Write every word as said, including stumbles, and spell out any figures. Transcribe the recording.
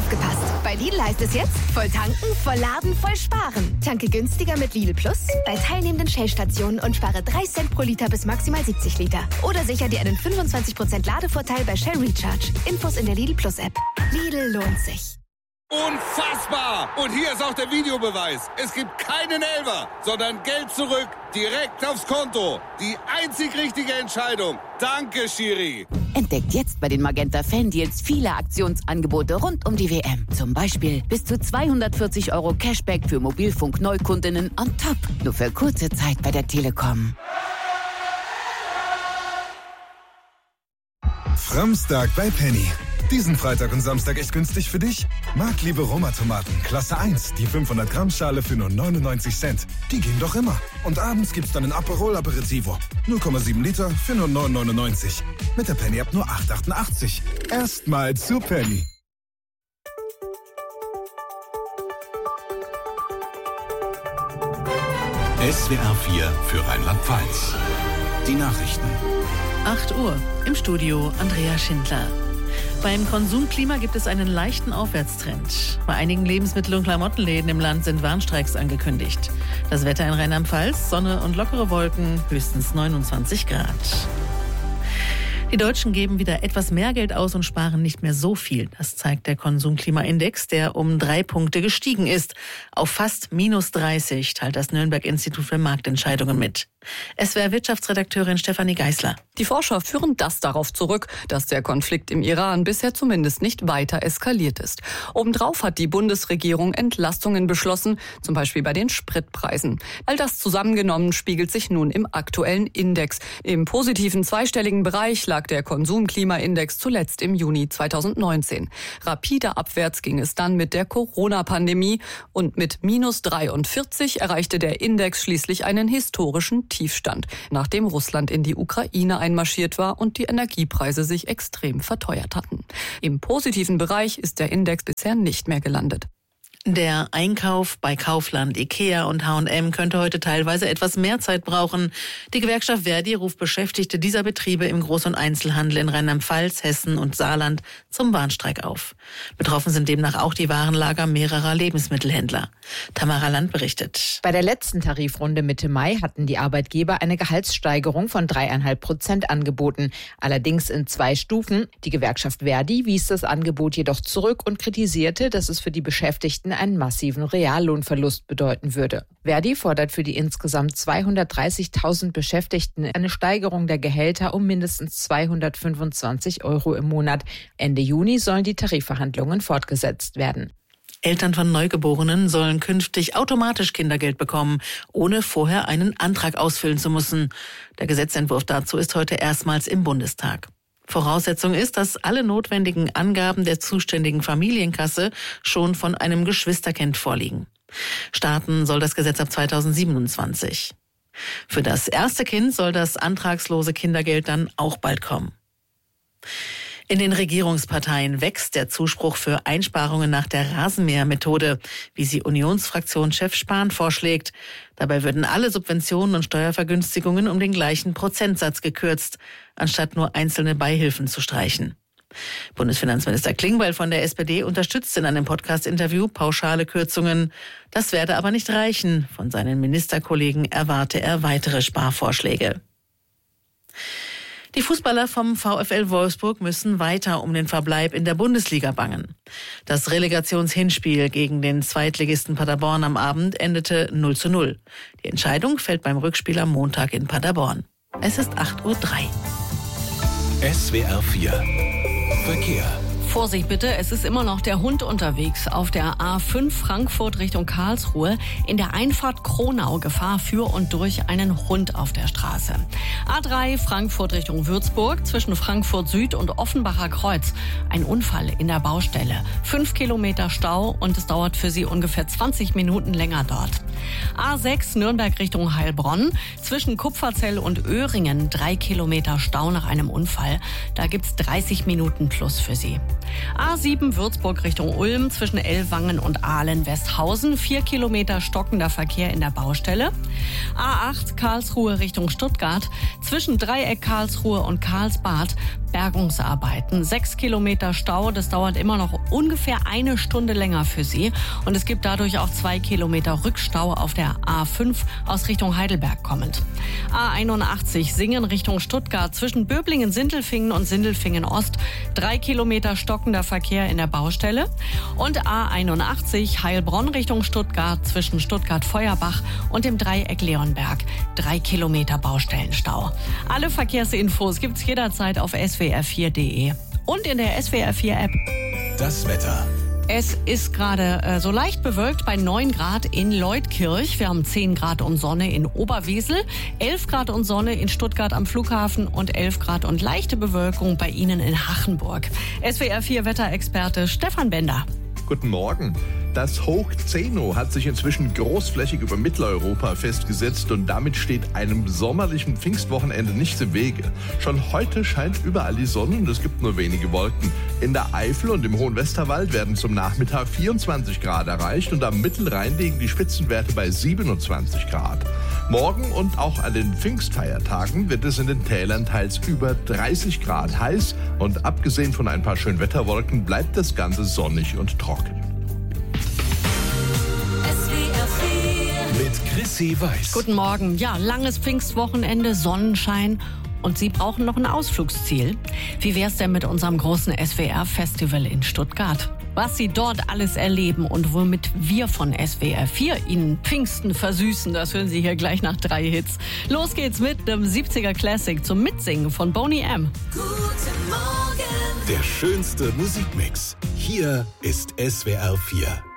Aufgepasst! Bei Lidl heißt es jetzt, voll tanken, voll laden, voll sparen. Tanke günstiger mit Lidl Plus bei teilnehmenden Shell-Stationen und spare drei Cent pro Liter bis maximal siebzig Liter. Oder sicher dir einen fünfundzwanzig Prozent Ladevorteil bei Shell Recharge. Infos in der Lidl Plus App. Lidl lohnt sich. Unfassbar! Und hier ist auch der Videobeweis. Es gibt keinen Elfer, sondern Geld zurück, direkt aufs Konto. Die einzig richtige Entscheidung. Danke, Schiri. Entdeckt jetzt bei den Magenta Fan-Deals viele Aktionsangebote rund um die W M. Zum Beispiel bis zu zweihundertvierzig Euro Cashback für Mobilfunk-Neukundinnen on top. Nur für kurze Zeit bei der Telekom. Framstag bei Penny. Diesen Freitag und Samstag echt günstig für dich? Marktliebe Roma-Tomaten, Klasse eins, die fünfhundert Gramm Schale für nur neunundneunzig Cent. Die gehen doch immer. Und abends gibt's dann ein Aperol Aperitivo. null Komma sieben Liter für nur neun neunundneunzig. Mit der Penny ab nur acht achtundachtzig. Erstmal zu Penny. S W R vier für Rheinland-Pfalz. Die Nachrichten. acht Uhr. Im Studio Andrea Schindler. Beim Konsumklima gibt es einen leichten Aufwärtstrend. Bei einigen Lebensmittel- und Klamottenläden im Land sind Warnstreiks angekündigt. Das Wetter in Rheinland-Pfalz, Sonne und lockere Wolken, höchstens neunundzwanzig Grad. Die Deutschen geben wieder etwas mehr Geld aus und sparen nicht mehr so viel. Das zeigt der Konsumklimaindex, der um drei Punkte gestiegen ist. Auf fast minus dreißig, teilt das Nürnberg-Institut für Marktentscheidungen mit. S W R-Wirtschaftsredakteurin Stefanie Geisler. Die Forscher führen das darauf zurück, dass der Konflikt im Iran bisher zumindest nicht weiter eskaliert ist. Obendrauf hat die Bundesregierung Entlastungen beschlossen, zum Beispiel bei den Spritpreisen. All das zusammengenommen spiegelt sich nun im aktuellen Index. Im positiven zweistelligen Bereich lag der Konsumklimaindex zuletzt im Juni zweitausendneunzehn. Rapide abwärts ging es dann mit der Corona-Pandemie und mit minus dreiundvierzig erreichte der Index schließlich einen historischen Tiefstand, nachdem Russland in die Ukraine einmarschiert war und die Energiepreise sich extrem verteuert hatten. Im positiven Bereich ist der Index bisher nicht mehr gelandet. Der Einkauf bei Kaufland, Ikea und H und M könnte heute teilweise etwas mehr Zeit brauchen. Die Gewerkschaft Verdi ruft Beschäftigte dieser Betriebe im Groß- und Einzelhandel in Rheinland-Pfalz, Hessen und Saarland zum Warnstreik auf. Betroffen sind demnach auch die Warenlager mehrerer Lebensmittelhändler. Tamara Land berichtet. Bei der letzten Tarifrunde Mitte Mai hatten die Arbeitgeber eine Gehaltssteigerung von dreieinhalb Prozent angeboten. Allerdings in zwei Stufen. Die Gewerkschaft Verdi wies das Angebot jedoch zurück und kritisierte, dass es für die Beschäftigten einen massiven Reallohnverlust bedeuten würde. Verdi fordert für die insgesamt zweihundertdreißigtausend Beschäftigten eine Steigerung der Gehälter um mindestens zweihundertfünfundzwanzig Euro im Monat. Ende Juni sollen die Tarifverhandlungen fortgesetzt werden. Eltern von Neugeborenen sollen künftig automatisch Kindergeld bekommen, ohne vorher einen Antrag ausfüllen zu müssen. Der Gesetzentwurf dazu ist heute erstmals im Bundestag. Voraussetzung ist, dass alle notwendigen Angaben der zuständigen Familienkasse schon von einem Geschwisterkind vorliegen. Starten soll das Gesetz ab zweitausendsiebenundzwanzig. Für das erste Kind soll das antragslose Kindergeld dann auch bald kommen. In den Regierungsparteien wächst der Zuspruch für Einsparungen nach der Rasenmähermethode, wie sie Unionsfraktionschef Spahn vorschlägt. Dabei würden alle Subventionen und Steuervergünstigungen um den gleichen Prozentsatz gekürzt, anstatt nur einzelne Beihilfen zu streichen. Bundesfinanzminister Klingbeil von der S P D unterstützt in einem Podcast-Interview pauschale Kürzungen. Das werde aber nicht reichen. Von seinen Ministerkollegen erwarte er weitere Sparvorschläge. Die Fußballer vom VfL Wolfsburg müssen weiter um den Verbleib in der Bundesliga bangen. Das Relegationshinspiel gegen den Zweitligisten Paderborn am Abend endete null zu null. Die Entscheidung fällt beim Rückspiel am Montag in Paderborn. Es ist acht Uhr drei. S W R vier Verkehr. Vorsicht bitte, es ist immer noch der Hund unterwegs auf der A fünf Frankfurt Richtung Karlsruhe. In der Einfahrt Kronau Gefahr für und durch einen Hund auf der Straße. A drei Frankfurt Richtung Würzburg zwischen Frankfurt Süd und Offenbacher Kreuz. Ein Unfall in der Baustelle. Fünf Kilometer Stau und es dauert für Sie ungefähr zwanzig Minuten länger dort. A sechs Nürnberg Richtung Heilbronn zwischen Kupferzell und Öhringen. Drei Kilometer Stau nach einem Unfall. Da gibt's dreißig Minuten plus für Sie. A sieben Würzburg Richtung Ulm zwischen Ellwangen und Ahlen-Westhausen. Vier Kilometer stockender Verkehr in der Baustelle. A acht Karlsruhe Richtung Stuttgart zwischen Dreieck Karlsruhe und Karlsbad. Bergungsarbeiten. Sechs Kilometer Stau, das dauert immer noch ungefähr eine Stunde länger für Sie. Und es gibt dadurch auch zwei Kilometer Rückstau auf der A fünf aus Richtung Heidelberg kommend. A einundachtzig Singen Richtung Stuttgart zwischen Böblingen, Sindelfingen und Sindelfingen Ost. Drei Kilometer stockender Verkehr in der Baustelle. Und A einundachtzig Heilbronn Richtung Stuttgart zwischen Stuttgart-Feuerbach und dem Dreieck Leonberg. Drei Kilometer Baustellenstau. Alle Verkehrsinfos gibt's jederzeit auf S W R vier punkt de und in der S W R vier App. Das Wetter. Es ist gerade äh, so leicht bewölkt bei neun Grad in Leutkirch. Wir haben zehn Grad und Sonne in Oberwesel, elf Grad und Sonne in Stuttgart am Flughafen und elf Grad und leichte Bewölkung bei Ihnen in Hachenburg. S W R vier Wetterexperte Stefan Bender. Guten Morgen. Das Hoch Zeno hat sich inzwischen großflächig über Mitteleuropa festgesetzt und damit steht einem sommerlichen Pfingstwochenende nichts im Wege. Schon heute scheint überall die Sonne und es gibt nur wenige Wolken. In der Eifel und im Hohen Westerwald werden zum Nachmittag vierundzwanzig Grad erreicht und am Mittelrhein liegen die Spitzenwerte bei siebenundzwanzig Grad. Morgen und auch an den Pfingstfeiertagen wird es in den Tälern teils über dreißig Grad heiß und abgesehen von ein paar Schönwetterwolken bleibt das Ganze sonnig und trocken. Mit Chrissy Weiß. Guten Morgen. Ja, langes Pfingstwochenende, Sonnenschein und Sie brauchen noch ein Ausflugsziel. Wie wär's denn mit unserem großen S W R-Festival in Stuttgart? Was Sie dort alles erleben und womit wir von S W R vier Ihnen Pfingsten versüßen, das hören Sie hier gleich nach drei Hits. Los geht's mit einem siebziger Classic zum Mitsingen von Boney M. Der schönste Musikmix. Hier ist S W R vier.